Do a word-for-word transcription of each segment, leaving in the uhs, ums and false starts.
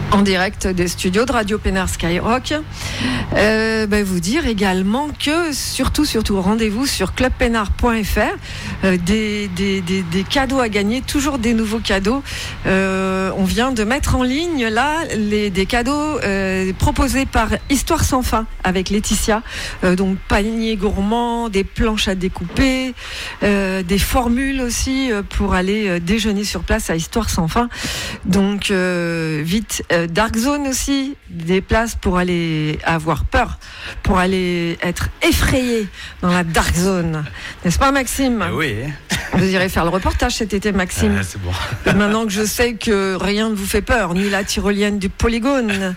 En direct des studios de Radio Pénard Skyrock. Euh, ben vous dire également que, surtout, surtout, rendez-vous sur club pénard point f r. Euh, des, des, des, des cadeaux à gagner, toujours des nouveaux cadeaux. Euh, on vient de mettre en ligne, là, les, des cadeaux euh, proposés par Histoire sans fin avec Laetitia. Euh, donc, panier gourmand, des planches à découper, euh, des formules aussi pour aller euh, déjeuner sur place à Histoire sans fin. Donc, euh, vite. Euh, Dark Zone aussi, des places pour aller avoir peur, pour aller être effrayé dans la Dark Zone. N'est-ce pas, Maxime ? euh, Oui. Vous irez faire le reportage cet été, Maxime. Euh, c'est bon. Maintenant que je sais que rien ne vous fait peur, ni la tyrolienne du Polygone,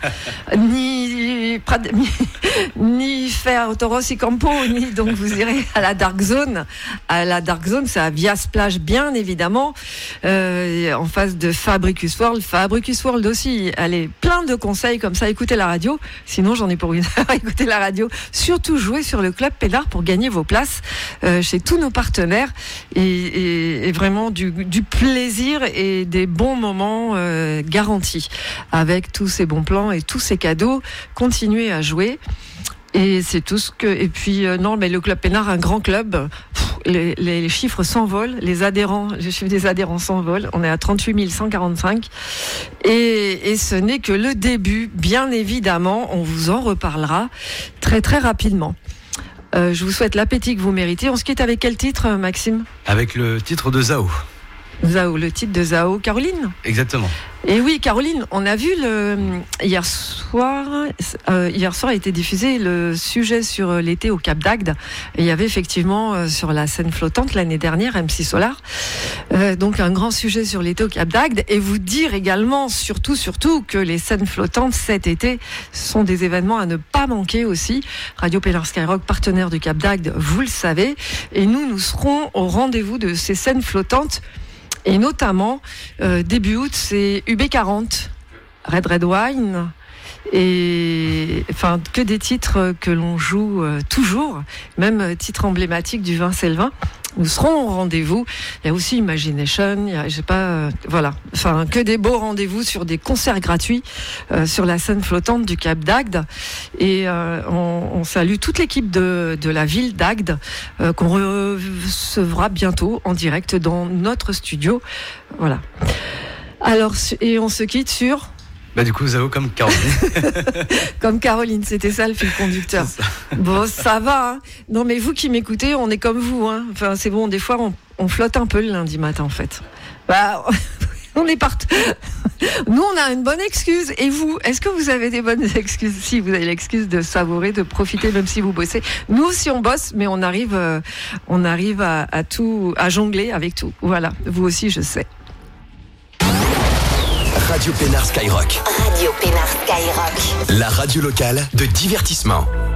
ni, ni, ni faire Toros y Campo, ni donc vous irez à la Dark Zone. À la Dark Zone, c'est à Vias Plage, bien évidemment, euh, en face de Fabricus World. Fabricus World aussi. Allez, plein de conseils comme ça. Écoutez la radio. Sinon, j'en ai pour une heure. Écoutez la radio. Surtout, jouez sur le Club Pénard pour gagner vos places euh, chez tous nos partenaires. Et Et, et vraiment du, du plaisir et des bons moments euh, garantis avec tous ces bons plans et tous ces cadeaux. Continuez à jouer. Et c'est tout ce que. Et puis euh, non, mais le Club Pénard, un grand club. Pff, les, les chiffres s'envolent, les adhérents, les chiffres des adhérents s'envolent. On est à trente-huit mille cent quarante-cinq. Et, et ce n'est que le début, bien évidemment. On vous en reparlera très très rapidement. Euh, je vous souhaite l'appétit que vous méritez. On se quitte avec quel titre, Maxime ? Avec le titre de Zao. Zao, le titre de Zao. Caroline ? Exactement. Et oui, Caroline, on a vu le hier soir. Euh, hier soir a été diffusé le sujet sur l'été au Cap d'Agde. Et il y avait effectivement euh, sur la scène flottante l'année dernière M six Solar. Euh, donc un grand sujet sur l'été au Cap d'Agde. Et vous dire également, surtout, surtout, que les scènes flottantes cet été sont des événements à ne pas manquer aussi. Radio Pénard Skyrock, partenaire du Cap d'Agde, vous le savez. Et nous, nous serons au rendez-vous de ces scènes flottantes. Et notamment, euh, début août, c'est U B quarante, Red Red Wine, et enfin que des titres que l'on joue euh, toujours, même titre emblématique du vin c'est le vin. Nous serons au rendez-vous. Il y a aussi Imagination, il y a, je sais pas, euh, voilà, enfin que des beaux rendez-vous sur des concerts gratuits euh, sur la scène flottante du Cap d'Agde. Et euh, on, on salue toute l'équipe de, de la ville d'Agde euh, qu'on recevra bientôt en direct dans notre studio. Voilà. Alors et on se quitte sur. Bah du coup Zao comme Caroline. Comme Caroline, c'était ça le fil conducteur. Ça. Bon, ça va. Hein. Non mais vous qui m'écoutez, on est comme vous. Hein. Enfin c'est bon, des fois on, on flotte un peu le lundi matin en fait. Bah on est partout. Nous on a une bonne excuse. Et vous, est-ce que vous avez des bonnes excuses ? Si vous avez l'excuse de savourer, de profiter même si vous bossez. Nous aussi on bosse, mais on arrive, euh, on arrive à, à tout, à jongler avec tout. Voilà. Vous aussi je sais. Radio Pénard Skyrock. Radio Pénard Skyrock. La radio locale de divertissement.